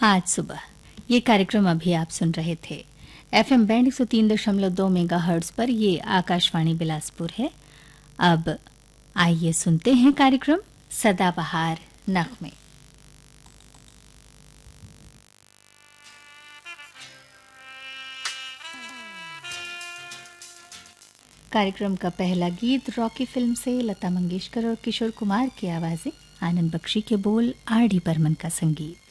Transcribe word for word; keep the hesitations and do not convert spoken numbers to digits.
आज सुबह ये कार्यक्रम अभी आप सुन रहे थे एफएम बैंड एक सौ तीन दशमलव दो मेगा हर्ट्ज पर। ये आकाशवाणी बिलासपुर है। अब आइए सुनते हैं कार्यक्रम सदाबहार नगमे। कार्यक्रम का पहला गीत रॉकी फिल्म से लता मंगेशकर और किशोर कुमार की आवाजें, आनंद बख्शी के बोल, आर डी बर्मन का संगीत।